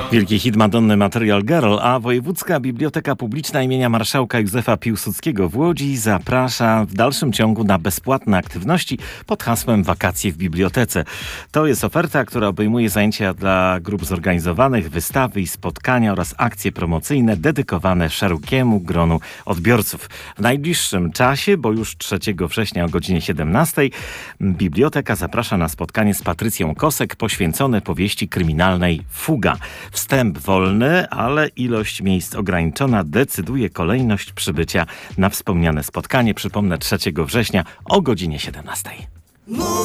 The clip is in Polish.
Wielki hit Madonny Material Girl, a Wojewódzka Biblioteka Publiczna imienia Marszałka Józefa Piłsudskiego w Łodzi zaprasza w dalszym ciągu na bezpłatne aktywności pod hasłem Wakacje w Bibliotece. To jest oferta, która obejmuje zajęcia dla grup zorganizowanych, wystawy i spotkania oraz akcje promocyjne dedykowane szerokiemu gronu odbiorców. W najbliższym czasie, bo już 3 września o godzinie 17, biblioteka zaprasza na spotkanie z Patrycją Kosek poświęcone powieści kryminalnej Fuga. Wstęp wolny, ale ilość miejsc ograniczona decyduje kolejność przybycia na wspomniane spotkanie. Przypomnę, 3 września o godzinie 17.